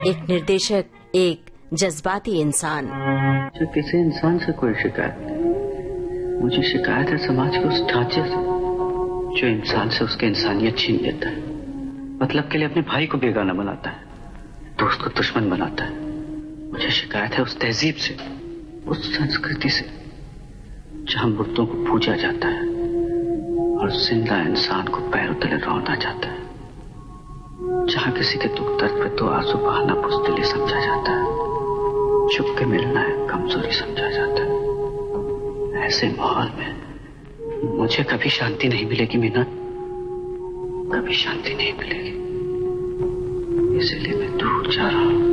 एक निर्देशक, एक जज्बाती इंसान। जो किसी इंसान से कोई शिकायत नहीं, मुझे शिकायत है समाज के उस ढांचे से जो इंसान से उसकी इंसानियत छीन लेता है, मतलब के लिए अपने भाई को बेगाना बनाता है, दोस्त को दुश्मन बनाता है। मुझे शिकायत है उस तहजीब से, उस संस्कृति से जहां मुर्दों को पूजा जाता है और जिंदा इंसान को पैरों तले रौंदा जाता है, जहां किसी के दुख दर्द पे तो आंसू बहाना बुज़दिली समझा जाता है, छुप के मिलना है कमजोरी समझा जाता है। ऐसे माहौल में मुझे कभी शांति नहीं मिलेगी मीना, कभी शांति नहीं मिलेगी। इसीलिए मैं दूर जा रहा हूं।